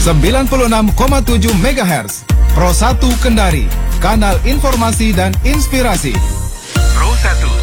96,7 MHz. Pro 1 Kendari, kanal informasi dan inspirasi. Pro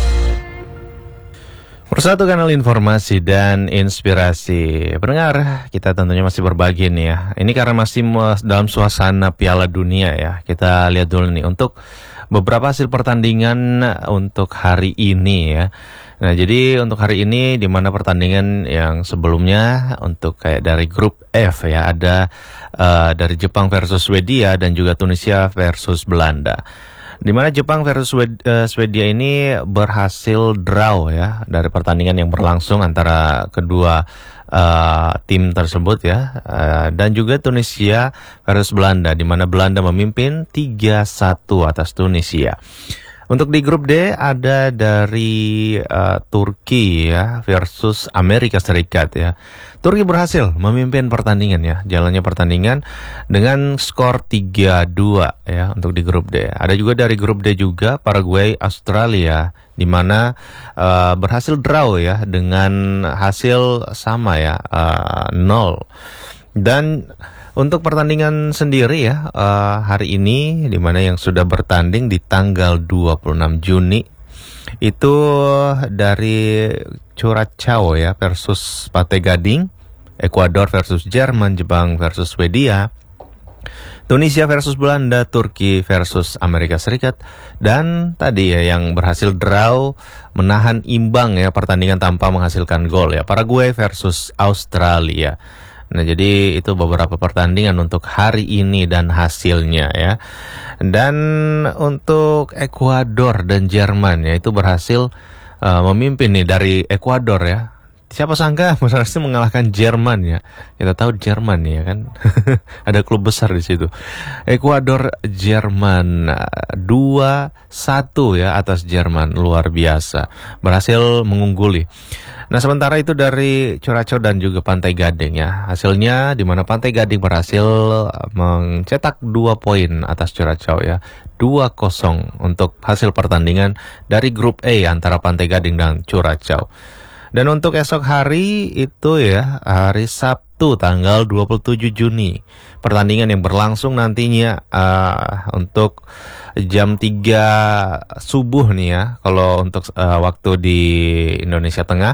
1. Pro 1 kanal informasi dan inspirasi. Pendengar, kita tentunya masih berbagi nih ya. Ini karena masih dalam suasana Piala Dunia ya. Kita lihat dulu nih untuk beberapa hasil pertandingan untuk hari ini ya. Nah, jadi untuk hari ini di mana pertandingan yang sebelumnya untuk kayak dari grup F ya, ada dari Jepang versus Swedia dan juga Tunisia versus Belanda. Di mana Jepang versus Swedia ini berhasil draw ya dari pertandingan yang berlangsung antara kedua tim tersebut ya, dan juga Tunisia versus Belanda di mana Belanda memimpin 3-1 atas Tunisia. Untuk di grup D ada dari Turki ya versus Amerika Serikat ya. Turki berhasil memimpin pertandingan ya, jalannya pertandingan dengan skor 3-2 ya untuk di grup D. Ada juga dari grup D juga Paraguay Australia di mana berhasil draw ya dengan hasil sama ya, 0. Dan untuk pertandingan sendiri ya, hari ini di mana yang sudah bertanding di tanggal 26 Juni itu dari Curaçao ya versus Pantai Gading, Ekuador versus Jerman, Jepang versus Swedia, Tunisia versus Belanda, Turki versus Amerika Serikat, dan tadi ya yang berhasil draw menahan imbang ya pertandingan tanpa menghasilkan gol ya, Paraguay versus Australia. Nah, jadi itu beberapa pertandingan untuk hari ini dan hasilnya ya. Dan untuk Ekuador dan Jerman ya itu berhasil memimpin nih dari Ekuador ya. Siapa sangka berhasil mengalahkan Jerman ya. Kita tahu Jerman ya kan. Ada klub besar di situ. Ekuador Jerman 2-1 ya atas Jerman, luar biasa. Berhasil mengungguli. Nah, sementara itu dari Curaçao dan juga Pantai Gading ya. Hasilnya di mana Pantai Gading berhasil mencetak 2 poin atas Curaçao ya. 2-0 untuk hasil pertandingan dari grup A antara Pantai Gading dan Curaçao. Dan untuk esok hari itu ya, hari Sabtu tanggal 27 Juni. Pertandingan yang berlangsung nantinya untuk jam 3 subuh nih ya. Kalau untuk waktu di Indonesia Tengah.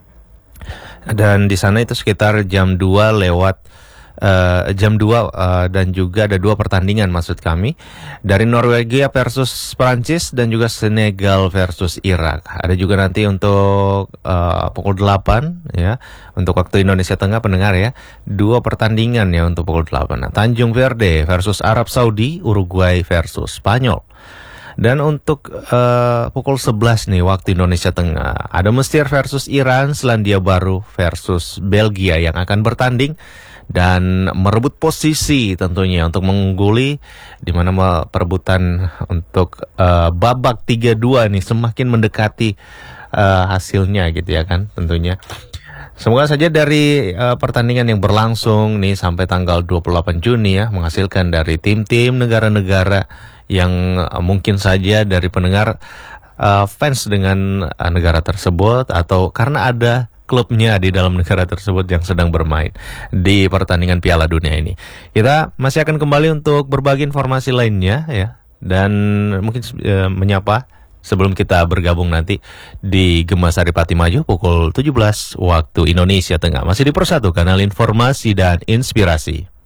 Dan di sana itu sekitar jam 2 lewat jam 2 dan juga ada 2 pertandingan maksud kami dari Norwegia versus Prancis dan juga Senegal versus Irak. Ada juga nanti untuk pukul 8 ya untuk waktu Indonesia Tengah pendengar ya, 2 pertandingan ya untuk pukul 8. Nah, Tanjung Verde versus Arab Saudi, Uruguay versus Spanyol. Dan untuk pukul 11 nih waktu Indonesia Tengah ada Mesir versus Iran, Selandia Baru versus Belgia yang akan bertanding dan merebut posisi tentunya untuk mengungguli di mana perebutan untuk babak 3-2 nih semakin mendekati hasilnya gitu ya kan tentunya. Semoga saja dari pertandingan yang berlangsung nih sampai tanggal 28 Juni ya menghasilkan dari tim-tim negara-negara yang mungkin saja dari pendengar fans dengan negara tersebut atau karena ada klubnya di dalam negara tersebut yang sedang bermain di pertandingan Piala Dunia ini. Kita masih akan kembali untuk berbagi informasi lainnya ya, dan mungkin menyapa sebelum kita bergabung nanti di Gema Saripati Maju pukul 17 waktu Indonesia Tengah. Masih di Pro 1 kanal informasi dan inspirasi.